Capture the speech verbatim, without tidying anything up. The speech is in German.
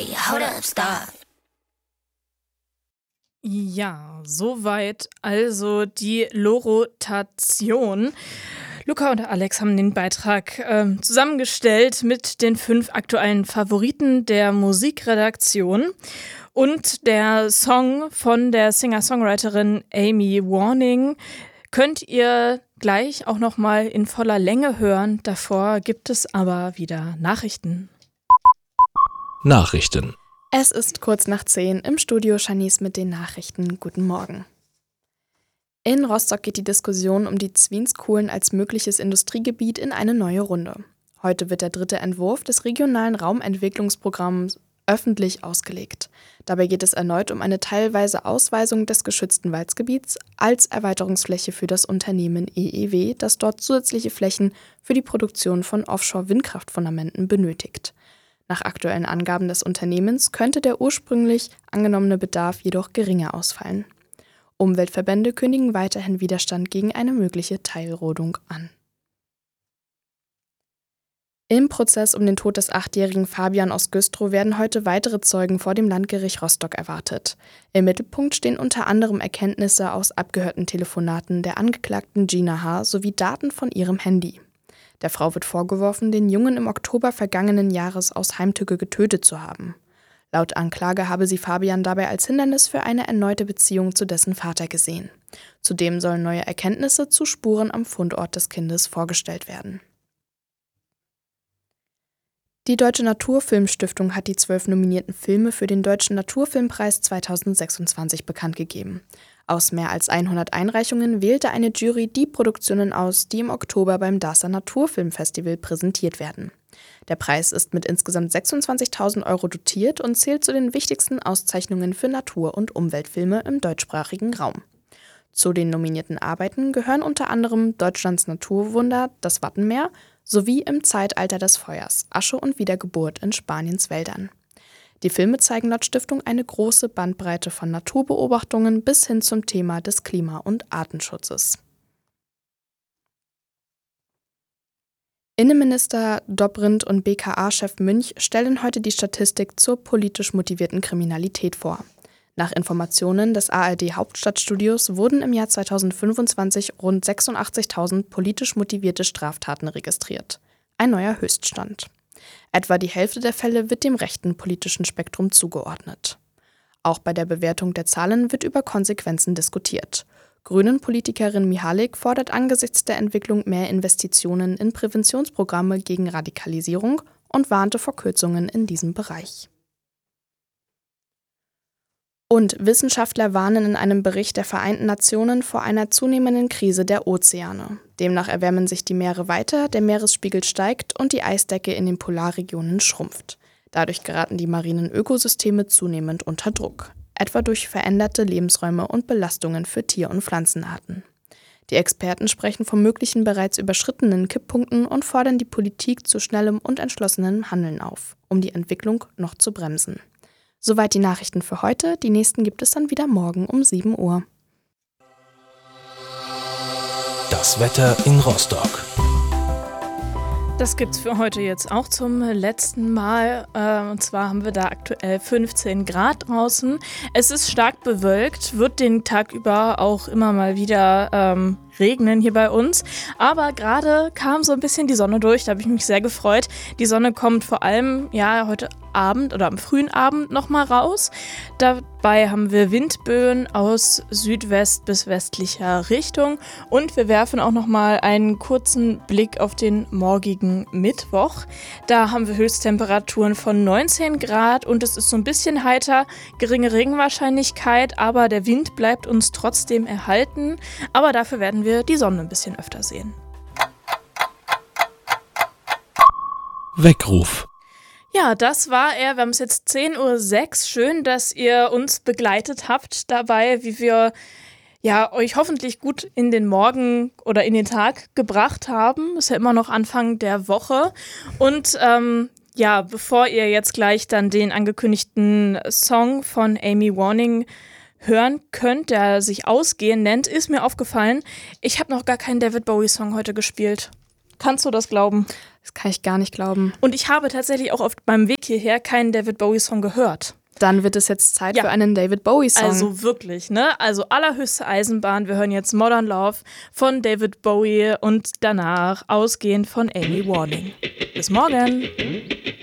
Hey, hold up, stop. Ja, soweit also die Lorotation. Luca und Alex haben den Beitrag äh, zusammengestellt mit den fünf aktuellen Favoriten der Musikredaktion. Und der Song von der Singer-Songwriterin Amy Warning könnt ihr gleich auch nochmal in voller Länge hören. Davor gibt es aber wieder Nachrichten. Nachrichten. Es ist kurz nach zehn, im Studio Shanice mit den Nachrichten. Guten Morgen. In Rostock geht die Diskussion um die Zwienskohlen als mögliches Industriegebiet in eine neue Runde. Heute wird der dritte Entwurf des regionalen Raumentwicklungsprogramms öffentlich ausgelegt. Dabei geht es erneut um eine teilweise Ausweisung des geschützten Waldgebiets als Erweiterungsfläche für das Unternehmen E E W, das dort zusätzliche Flächen für die Produktion von Offshore-Windkraftfundamenten benötigt. Nach aktuellen Angaben des Unternehmens könnte der ursprünglich angenommene Bedarf jedoch geringer ausfallen. Umweltverbände kündigen weiterhin Widerstand gegen eine mögliche Teilrodung an. Im Prozess um den Tod des achtjährigen Fabian aus Güstrow werden heute weitere Zeugen vor dem Landgericht Rostock erwartet. Im Mittelpunkt stehen unter anderem Erkenntnisse aus abgehörten Telefonaten der Angeklagten Gina H. sowie Daten von ihrem Handy. Der Frau wird vorgeworfen, den Jungen im Oktober vergangenen Jahres aus Heimtücke getötet zu haben. Laut Anklage habe sie Fabian dabei als Hindernis für eine erneute Beziehung zu dessen Vater gesehen. Zudem sollen neue Erkenntnisse zu Spuren am Fundort des Kindes vorgestellt werden. Die Deutsche Naturfilmstiftung hat die zwölf nominierten Filme für den Deutschen Naturfilmpreis zweitausendsechsundzwanzig bekannt gegeben. Aus mehr als hundert Einreichungen wählte eine Jury die Produktionen aus, die im Oktober beim Darßer Naturfilmfestival präsentiert werden. Der Preis ist mit insgesamt sechsundzwanzigtausend Euro dotiert und zählt zu den wichtigsten Auszeichnungen für Natur- und Umweltfilme im deutschsprachigen Raum. Zu den nominierten Arbeiten gehören unter anderem Deutschlands Naturwunder, das Wattenmeer, sowie Im Zeitalter des Feuers, Asche und Wiedergeburt in Spaniens Wäldern. Die Filme zeigen laut Stiftung eine große Bandbreite von Naturbeobachtungen bis hin zum Thema des Klima- und Artenschutzes. Innenminister Dobrindt und B K A-Chef Münch stellen heute die Statistik zur politisch motivierten Kriminalität vor. Nach Informationen des A R D-Hauptstadtstudios wurden im Jahr zweitausendfünfundzwanzig rund sechsundachtzigtausend politisch motivierte Straftaten registriert. Ein neuer Höchststand. Etwa die Hälfte der Fälle wird dem rechten politischen Spektrum zugeordnet. Auch bei der Bewertung der Zahlen wird über Konsequenzen diskutiert. Grünen-Politikerin Mihalik fordert angesichts der Entwicklung mehr Investitionen in Präventionsprogramme gegen Radikalisierung und warnte vor Kürzungen in diesem Bereich. Und Wissenschaftler warnen in einem Bericht der Vereinten Nationen vor einer zunehmenden Krise der Ozeane. Demnach erwärmen sich die Meere weiter, der Meeresspiegel steigt und die Eisdecke in den Polarregionen schrumpft. Dadurch geraten die marinen Ökosysteme zunehmend unter Druck, etwa durch veränderte Lebensräume und Belastungen für Tier- und Pflanzenarten. Die Experten sprechen von möglichen bereits überschrittenen Kipppunkten und fordern die Politik zu schnellem und entschlossenem Handeln auf, um die Entwicklung noch zu bremsen. Soweit die Nachrichten für heute. Die nächsten gibt es dann wieder morgen um sieben Uhr. Das Wetter in Rostock. Das gibt's für heute jetzt auch zum letzten Mal. Äh, und zwar haben wir da aktuell fünfzehn Grad draußen. Es ist stark bewölkt, wird den Tag über auch immer mal wieder ähm, regnen hier bei uns. Aber gerade kam so ein bisschen die Sonne durch, da habe ich mich sehr gefreut. Die Sonne kommt vor allem ja heute Abend oder am frühen Abend nochmal raus. Dabei haben wir Windböen aus Südwest bis westlicher Richtung. Und wir werfen auch nochmal einen kurzen Blick auf den morgigen Mittwoch. Da haben wir Höchsttemperaturen von neunzehn Grad und es ist so ein bisschen heiter, geringe Regenwahrscheinlichkeit, aber der Wind bleibt uns trotzdem erhalten. Aber dafür werden wir die Sonne ein bisschen öfter sehen. Weckruf. Ja, das war er. Wir haben es jetzt zehn Uhr sechs. Schön, dass ihr uns begleitet habt dabei, wie wir ja, euch hoffentlich gut in den Morgen oder in den Tag gebracht haben. Ist ja immer noch Anfang der Woche. Und ähm, ja, bevor ihr jetzt gleich dann den angekündigten Song von Amy Warning hören könnt, der sich Ausgehen nennt, ist mir aufgefallen, ich habe noch gar keinen David Bowie-Song heute gespielt. Kannst du das glauben? Das kann ich gar nicht glauben. Und ich habe tatsächlich auch auf meinem Weg hierher keinen David Bowie-Song gehört. Dann wird es jetzt Zeit Ja. für einen David Bowie-Song. Also wirklich, ne? Also allerhöchste Eisenbahn. Wir hören jetzt Modern Love von David Bowie und danach ausgehend von Amy Warning. Bis morgen.